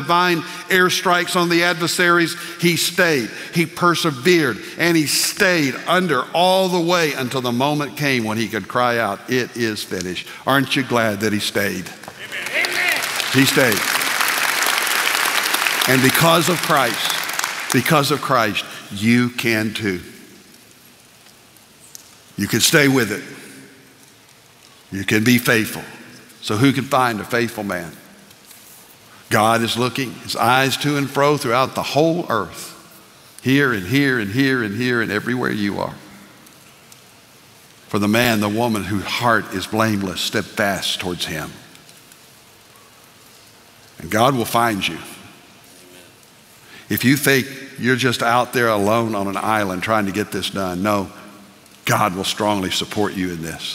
divine airstrikes on the adversaries, he stayed, he persevered, and he stayed under all the way until the moment came when he could cry out, "It is finished." Aren't you glad that he stayed? Amen. He stayed. And because of Christ, you can too. You can stay with it. You can be faithful. So who can find a faithful man? God is looking, his eyes to and fro throughout the whole earth. Here and here and here and here and everywhere you are. For the man, the woman whose heart is blameless, steadfast towards him. And God will find you. If you think you're just out there alone on an island trying to get this done, no, God will strongly support you in this.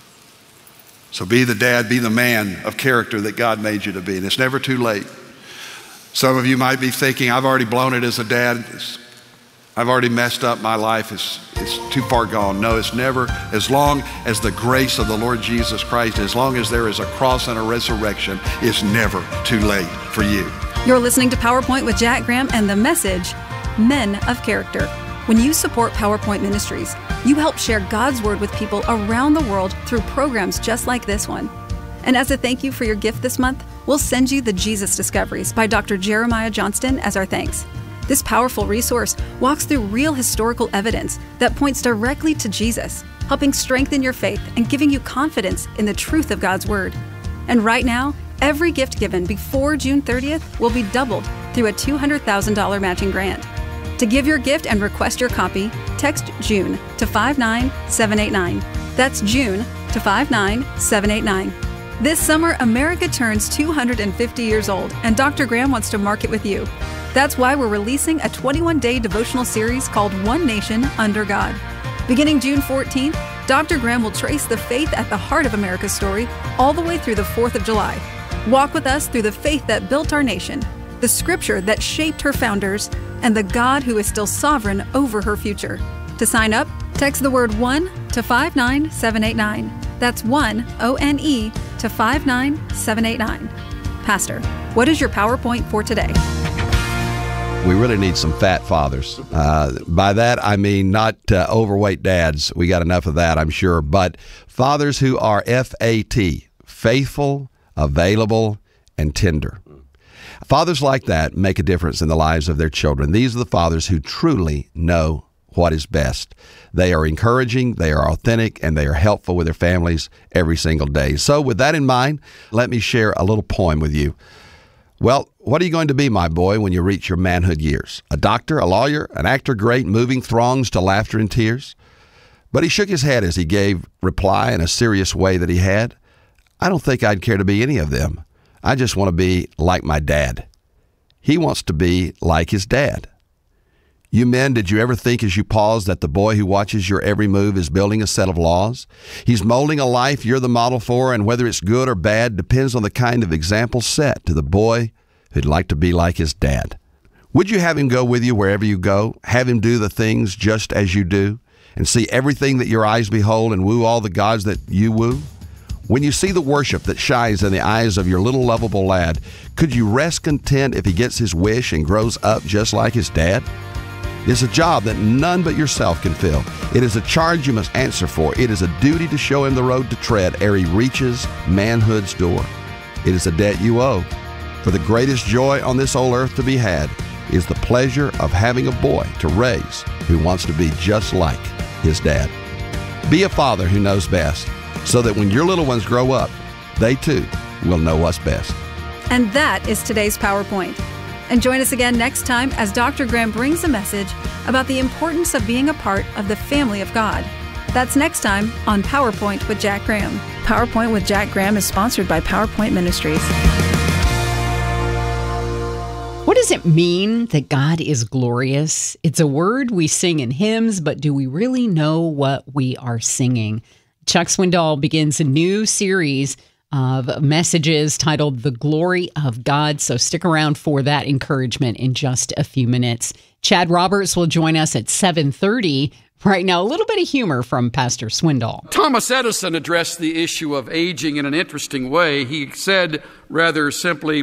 So be the dad, be the man of character that God made you to be. And it's never too late. Some of you might be thinking, I've already blown it as a dad. I've already messed up my life. It's too far gone. No, it's never. As long as the grace of the Lord Jesus Christ, as long as there is a cross and a resurrection, it's never too late for you. You're listening to PowerPoint with Jack Graham and the message, Men of Character. When you support PowerPoint Ministries, you help share God's Word with people around the world through programs just like this one. And as a thank you for your gift this month, we'll send you the Jesus Discoveries by Dr. Jeremiah Johnston as our thanks. This powerful resource walks through real historical evidence that points directly to Jesus, helping strengthen your faith and giving you confidence in the truth of God's Word. And right now, every gift given before June 30th will be doubled through a $200,000 matching grant. To give your gift and request your copy, text June to 59789. That's June to 59789. This summer, America turns 250 years old, and Dr. Graham wants to mark it with you. That's why we're releasing a 21-day devotional series called One Nation Under God. Beginning June 14th, Dr. Graham will trace the faith at the heart of America's story all the way through the 4th of July. Walk with us through the faith that built our nation, the scripture that shaped her founders, and the God who is still sovereign over her future. To sign up, text the word ONE to 59789. That's ONE, O-N-E, to 59789. Pastor, what is your PowerPoint for today? We really need some fat fathers. By that, I mean not overweight dads. We got enough of that, I'm sure. But fathers who are F-A-T, faithful, available, and tender. Fathers like that make a difference in the lives of their children. These are the fathers who truly know what is best. They are encouraging, they are authentic, and they are helpful with their families every single day. So with that in mind, let me share a little poem with you. Well, what are you going to be, my boy, when you reach your manhood years? A doctor, a lawyer, an actor great, moving throngs to laughter and tears? But he shook his head as he gave reply in a serious way that he had. I don't think I'd care to be any of them. I just want to be like my dad. He wants to be like his dad. You men, did you ever think as you pause that the boy who watches your every move is building a set of laws? He's molding a life you're the model for, and whether it's good or bad depends on the kind of example set to the boy who'd like to be like his dad. Would you have him go with you wherever you go? Have him do the things just as you do? And see everything that your eyes behold and woo all the gods that you woo? When you see the worship that shines in the eyes of your little lovable lad, could you rest content if he gets his wish and grows up just like his dad? It's a job that none but yourself can fill. It is a charge you must answer for. It is a duty to show him the road to tread ere he reaches manhood's door. It is a debt you owe. For the greatest joy on this old earth to be had is the pleasure of having a boy to raise who wants to be just like his dad. Be a father who knows best, so that when your little ones grow up, they too will know what's best. And that is today's PowerPoint. And join us again next time as Dr. Graham brings a message about the importance of being a part of the family of God. That's next time on PowerPoint with Jack Graham. PowerPoint with Jack Graham is sponsored by PowerPoint Ministries. What does it mean that God is glorious? It's a word we sing in hymns, but do we really know what we are singing? Chuck Swindoll begins a new series of messages titled The Glory of God. So stick around for that encouragement in just a few minutes. Chad Roberts will join us at 7:30. Right now, a little bit of humor from Pastor Swindoll. Thomas Edison addressed the issue of aging in an interesting way. He said rather simply,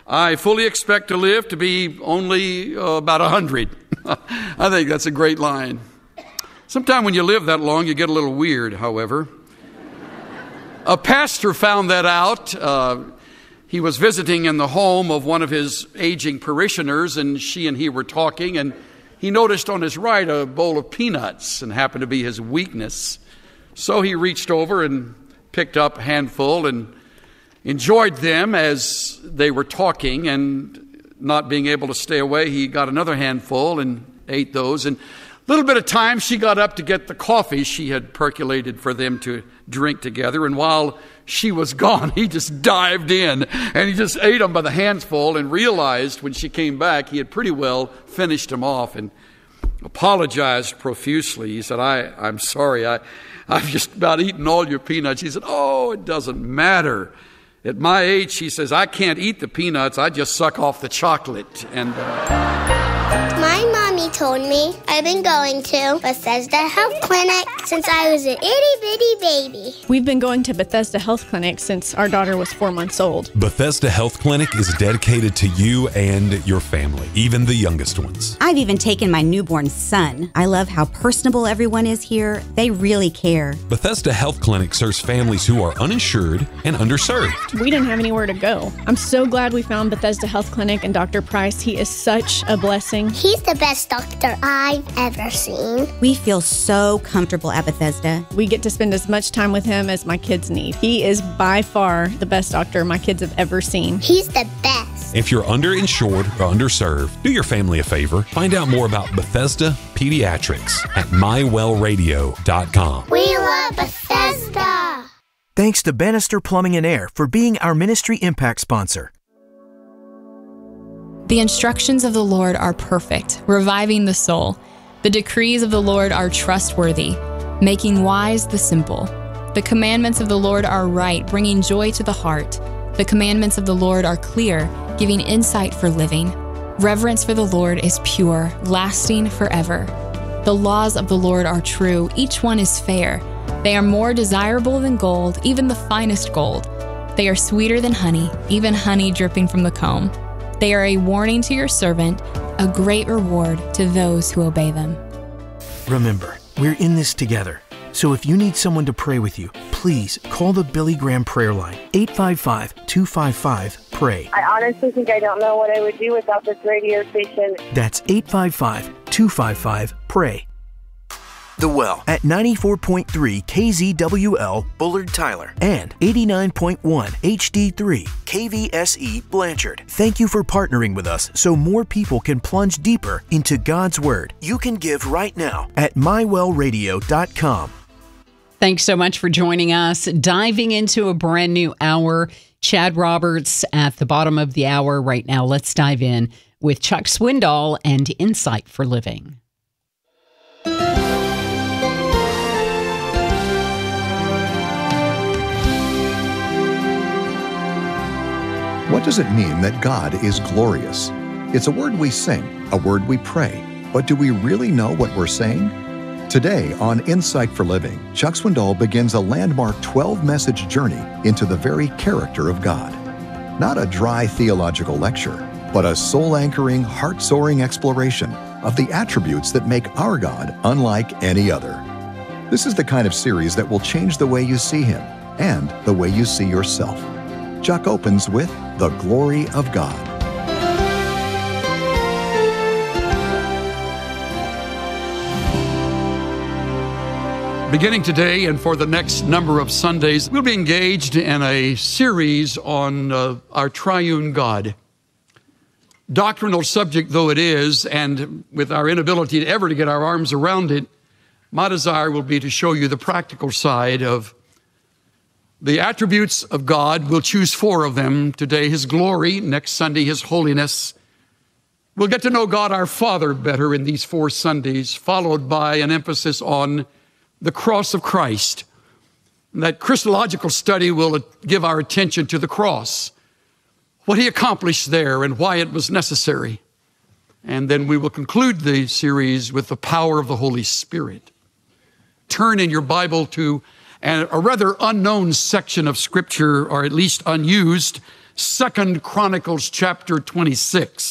I fully expect to live to be only about 100. I think that's a great line. Sometime when you live that long, you get a little weird, however. A pastor found that out. He was visiting in the home of one of his aging parishioners, and she and he were talking, and he noticed on his right a bowl of peanuts, and happened to be his weakness. So he reached over and picked up a handful and enjoyed them as they were talking, and not being able to stay away, he got another handful and ate those. And a little bit of time, she got up to get the coffee she had percolated for them to drink together. And while she was gone, he just dived in and he just ate them by the handful, and realized when she came back, he had pretty well finished them off, and apologized profusely. He said, I'm sorry, I've just about eaten all your peanuts. He said, oh, it doesn't matter. At my age, he says, I can't eat the peanuts, I just suck off the chocolate. And my mommy told me I've been going to Bethesda Health Clinic since I was an itty-bitty baby. We've been going to Bethesda Health Clinic since our daughter was 4 months old. Bethesda Health Clinic is dedicated to you and your family, even the youngest ones. I've even taken my newborn son. I love how personable everyone is here. They really care. Bethesda Health Clinic serves families who are uninsured and underserved. We didn't have anywhere to go. I'm so glad we found Bethesda Health Clinic and Dr. Price. He is such a blessing. He's the best doctor I've ever seen. We feel so comfortable at Bethesda. We get to spend as much time with him as my kids need. He is by far the best doctor my kids have ever seen. He's the best. If you're underinsured or underserved, do your family a favor. Find out more about Bethesda Pediatrics at mywellradio.com. We love Bethesda. Thanks to Bannister Plumbing and Air for being our Ministry Impact sponsor. The instructions of the Lord are perfect, reviving the soul. The decrees of the Lord are trustworthy, making wise the simple. The commandments of the Lord are right, bringing joy to the heart. The commandments of the Lord are clear, giving insight for living. Reverence for the Lord is pure, lasting forever. The laws of the Lord are true, each one is fair. They are more desirable than gold, even the finest gold. They are sweeter than honey, even honey dripping from the comb. They are a warning to your servant, a great reward to those who obey them. Remember, we're in this together. So if you need someone to pray with you, please call the Billy Graham prayer line, 855-255-PRAY. I honestly think I don't know what I would do without this radio station. That's 855-255-PRAY. The Well at 94.3 KZWL Bullard Tyler and 89.1 HD3 KVSE Blanchard. Thank you for partnering with us so more people can plunge deeper into God's Word. You can give right now at mywellradio.com. Thanks so much for joining us. Diving into a brand new hour. Chad Roberts at the bottom of the hour right now. Let's dive in with Chuck Swindoll and Insight for Living. What does it mean that God is glorious? It's a word we sing, a word we pray, but do we really know what we're saying? Today on Insight for Living, Chuck Swindoll begins a landmark 12-message journey into the very character of God. Not a dry theological lecture, but a soul-anchoring, heart-soaring exploration of the attributes that make our God unlike any other. This is the kind of series that will change the way you see Him and the way you see yourself. Chuck opens with the glory of God. Beginning today and for the next number of Sundays, we'll be engaged in a series on our triune God. Doctrinal subject though it is, and with our inability ever to get our arms around it, my desire will be to show you the practical side of the attributes of God. We'll choose 4 of them today: His glory, next Sunday His holiness. We'll get to know God our Father better in these 4 Sundays, followed by an emphasis on the cross of Christ. And that Christological study will give our attention to the cross, what He accomplished there and why it was necessary. And then we will conclude the series with the power of the Holy Spirit. Turn in your Bible to a rather unknown section of Scripture, or at least unused, 2 Chronicles chapter 26.